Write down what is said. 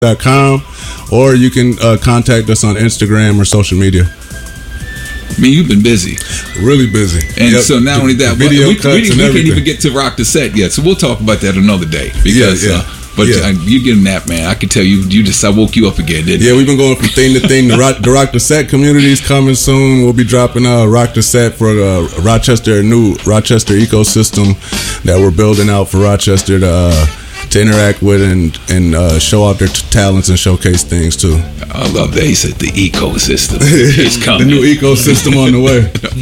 .com, or you can contact us on Instagram or social media. I mean, you've been busy. Really busy. And so not only that, we can't even get to Rock the Set yet. So we'll talk about that another day. Because, you getting that, man. I can tell you, I woke you up again, didn't you? Yeah, we've been going from thing to thing. The Rock the Set community is coming soon. We'll be dropping Rock the Set for Rochester, a new Rochester ecosystem that we're building out for Rochester to interact with and show out their talents and showcase things too. I love that he said the ecosystem is coming. The new ecosystem on the way.